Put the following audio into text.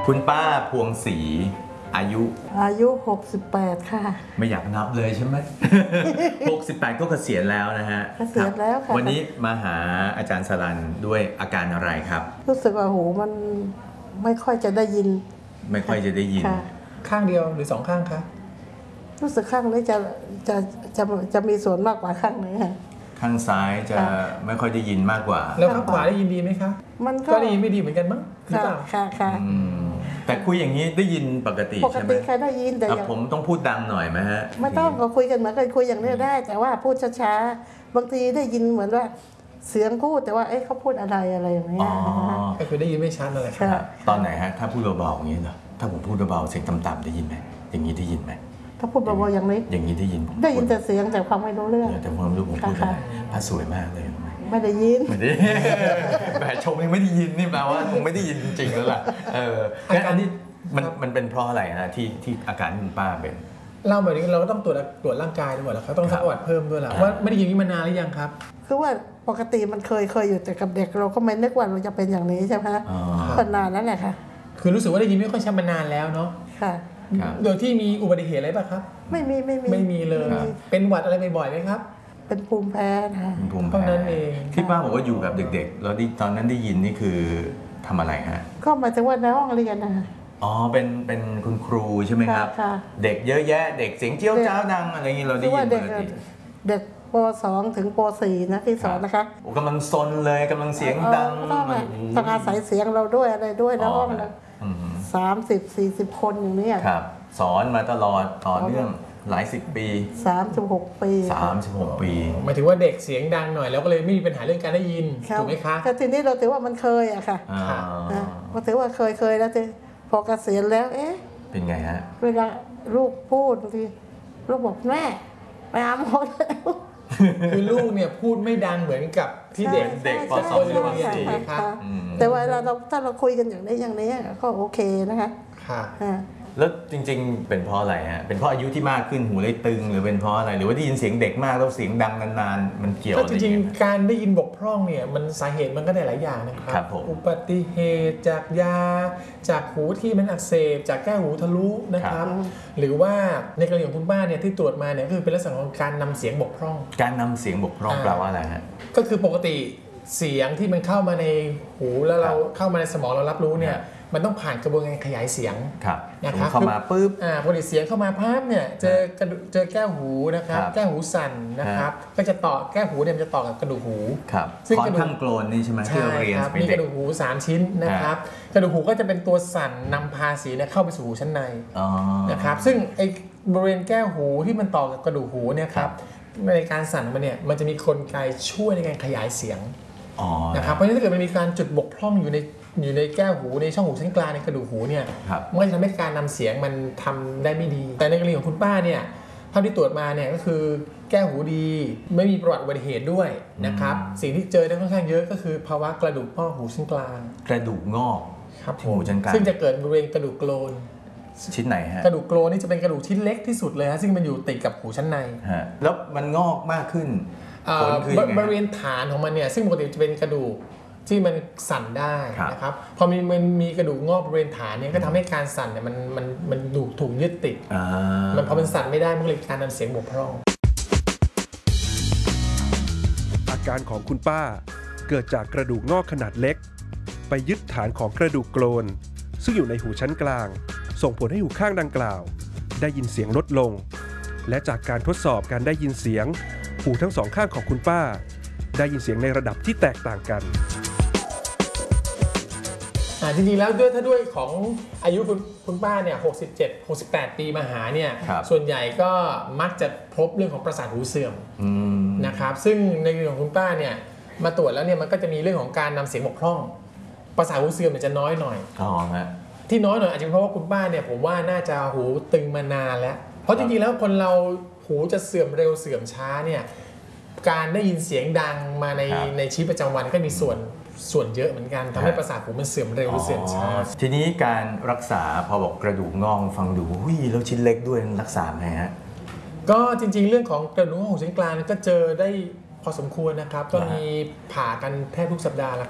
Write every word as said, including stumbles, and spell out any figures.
คุณป้าพวงศรีอายุอายุหกสิบแปดค่ะไม่อยากนับเลยใช่ไหม หกสิบแปดก็เกษียณแล้วนะฮะเกษียณแล้วค่ะวันนี้มาหาอาจารย์สรัญด้วยอาการอะไรครับรู้สึกว่าหูมันไม่ค่อยจะได้ยินไม่ค่อยจะได้ยินข้างเดียวหรือสองข้างคะรู้สึกข้างนี้จะจะจะจะมีส่วนมากกว่าข้างนี้ค่ะข้างซ้ายจะไม่ค่อยได้ยินมากกว่าแล้วข้างขวาได้ยินดีไหมคะมันก็ได้ยินไม่ดีเหมือนกันมั้งค่ะค่ะค่ะแต่คุยอย่างนี้ได้ยินปกติใช่ไหมปกติใครได้ยินแต่ผมต้องพูดดังหน่อยไหมฮะไม่ต้องก็คุยกันเหมือนกันคุยอย่างนี้ได้ แต่ว่าพูดช้าๆบางทีได้ยินเหมือนว่าเสียงพูดแต่ว่าเอ๊ะเขาพูดอะไรอะไรอย่างเงี้ยก็คือได้ยินไม่ชัดเลยครับตอนไหนฮะถ้าพูดเบาๆอย่างนี้เหรอถ้าผมพูดเบาๆเสียงต่ำๆได้ยินไหมอย่างนี้ได้ยินไหมถ้าพูดเบาๆอย่างนี้อย่างนี้ได้ยินได้ยินแต่เสียงแต่ความไม่รู้เรื่องแต่ความรู้ผมพูดอะไรพระสวยมากเลยไม่ได้ยินไม่ได้แหมชมยังไม่ได้ยินนี่แปลว่าคงไม่ได้ยินจริงๆแล้วล่ะเอออันนี้มันมันเป็นเพราะอะไรฮะที่ที่อาการคุณป้าเป็นเราแบบนี้เราก็ต้องตรวจตรวจร่างกายด้วยแล้วเขาต้องสักประวัติเพิ่มด้วยแหละว่าไม่ได้ยินนี่มานานหรือยังครับคือว่าปกติมันเคยเคยอยู่แต่กับเด็กเราก็ไม่นึกว่าเราจะเป็นอย่างนี้ใช่ไหมก็นานนั่นแหละค่ะคือรู้สึกว่าได้ยินไม่ค่อยชัดมานานแล้วเนาะค่ะโดยที่มีอุบัติเหตุอะไรป่ะครับไม่มีไม่มีไม่มีเลยเป็นหวัดอะไรบ่อยๆไหมครับเป็นภูมิแพ้นะภูมิแพ้นั้นเองที่ป้าบอกว่าอยู่กับเด็กๆแล้วตอนนั้นได้ยินนี่คือทำอะไรฮะก็หมายถึงว่าในห้องเรียนนะอ๋อเป็นเป็นคุณครูใช่ไหมครับเด็กเยอะแยะเด็กเสียงเจี้ยวจ้าวดังอะไรอย่างนี้เราได้ยินปกติเด็กป.สอง ถึงป.สี่ นะที่สอนนะคะโอ้กำลังซนเลยกำลังเสียงดังต้องอาศัยเสียงเราด้วยอะไรด้วยนะห้องนะสามสิบสี่สิบคนอย่างนี้ครับสอนมาตลอดต่อเนื่องหลายสิบปีสามสิบหกปีสามสิบหกปีหมายถึงว่าเด็กเสียงดังหน่อยแล้วก็เลยไม่มีปัญหาเรื่องการได้ยินถูกไหมคะแต่ทีนี้เราถือว่ามันเคยอะค่ะเราถือว่าเคยเคยแล้วแต่พอเกษียณแล้วเอ๊ะเป็นไงฮะเวลาลูกพูดบางทีลูกบอกแม่ไปอาหมดแล้วคือลูกเนี่ยพูดไม่ดังเหมือนกับที่เด็กเด็กป.สองโรงเรียนค่ะแต่เวลาเราถ้าเราคุยกันอย่างนี้อย่างนี้ก็โอเคนะคะค่ะแล้วจริงๆเป็นเพราะอะไรฮะเป็นเพราะอายุที่มากขึ้นหูเลยตึงหรือเป็นเพราะอะไรหรือว่าได้ยินเสียงเด็กมากแล้วเสียงดังนานๆมันเกี่ยวอะไรจริงๆการได้ยินบกพร่องเนี่ยมันสาเหตุมันก็ได้หลายอย่างนะครับอุบัติเหตุจากยาจากหูที่มันอักเสบจากแก้วหูทะลุนะครับหรือว่าในกรณีของคุณป้าเนี่ยที่ตรวจมาเนี่ยก็คือเป็นลักษณะของการนำเสียงบกพร่องการนำเสียงบกพร่องแปลว่าอะไรฮะก็คือปกติเสียงที่มันเข้ามาในหูแล้วเราเข้ามาในสมองเรารับรู้เนี่ยมันต้องผ่านกระบวนการขยายเสียงนะครับเข้ามาปุ๊บอ่าพอดีเสียงเข้ามาภาพเนี่ยเจอเจอแก้วหูนะครับแก้วหูสั่นนะครับก็จะต่อแก้วหูเนี่ยมันจะต่อกับกระดูกหูซึ่งกระดูกข้างโกลนนี่ใช่ไหมที่เราเรียนมีกระดูกหูสามชิ้นนะครับกระดูกหูก็จะเป็นตัวสั่นนำพาเสียงเข้าไปสู่หูชั้นในนะครับซึ่งไอ้บริเวณแก้วหูที่มันต่อกับกระดูกหูเนี่ยครับในการสั่นมันเนี่ยมันจะมีกลไกช่วยในการขยายเสียงนะครับเพราะฉะนั้นถ้าเกิดมันมีการจุดบกพร่องอยู่ในอยู่ในแก้วหูในช่องหูชั้นกลางในกระดูกหูเนี่ยมันจะทำให้การนำเสียงมันทำได้ไม่ดีแต่ในกรณีของคุณป้าเนี่ยภาพที่ตรวจมาเนี่ยก็คือแก้วหูดีไม่มีประวัติอุบัติเหตุด้วยนะครับสิ่งที่เจอได้ค่อนข้างเยอะก็คือภาวะกระดูกงอกหูชั้นกลางกระดูกงอกครับหูชั้นกลางซึ่งจะเกิดบริเวณกระดูกโกลนชิ้นไหนฮะกระดูกโกลนนี่จะเป็นกระดูกชิ้นเล็กที่สุดเลยฮะซึ่งมันอยู่ติดกับหูชั้นในฮะแล้วมันงอกมากขึ้นบริเวณฐานของมันเนี่ยซึ่งปกติจะเป็นกระดูกที่มันสั่นได้นะครับพอมีมันมีกระดูกงอกบริเวณฐานเนี่ยก็ทำให้การสั่นเนี่ยมันมันมันดูถูกยึดติดมันพอมันสั่นไม่ได้มันเลยการนำเสียงบกพร่องอาการของคุณป้าเกิดจากกระดูกงอกขนาดเล็กไปยึดฐานของกระดูกโกลนซึ่งอยู่ในหูชั้นกลางส่งผลให้หูข้างดังกล่าวได้ยินเสียงลดลงและจากการทดสอบการได้ยินเสียงหูทั้งสองข้างของคุณป้าได้ยินเสียงในระดับที่แตกต่างกันจริงๆแล้วด้วยถ้าด้วยของอายุคุณคุณป้าเนี่ยหกสิบเจ็ด หกสิบแปดปีมาหาเนี่ยส่วนใหญ่ก็มักจะพบเรื่องของประสาทหูเสื่อมนะครับซึ่งในเรื่องของคุณป้าเนี่ยมาตรวจแล้วเนี่ยมันก็จะมีเรื่องของการนำเสียงบกพร่องประสาทหูเสื่อมเนี่ยจะน้อยหน่อยอ๋อฮะที่น้อยหน่อยอาจจะเพราะว่าคุณป้าเนี่ยผมว่าน่าจะหูตึงมานานแล้วเพราะจริงๆแล้วคนเราหูจะเสื่อมเร็วเสื่อมช้าเนี่ยการได้ยินเสียงดังมาในในชีวิตประจำวันก็มีส่วนส่วนเยอะเหมือนกันทำให้ประสาทหูมันเสื่อมเร็วหรือเสื่อมช้าทีนี้การรักษาพอบอกกระดูกงอกฟังดูหุ้ยแล้วชิ้นเล็กด้วยรักษาไงฮะก็จริงๆเรื่องของกระดูกงอกหูชั้นกลางก็เจอได้พอสมควรนะครับก็มีผ่ากันแทบทุกสัปดาห์แล้ว